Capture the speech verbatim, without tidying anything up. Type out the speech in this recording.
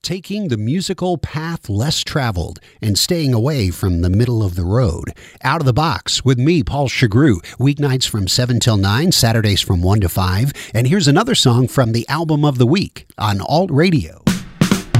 Taking the musical path less traveled and staying away from the middle of the road. Out of the Box with me, Paul Chagru. Weeknights from seven till nine, Saturdays from one to five. And here's another song from the album of the week on Alt Radio.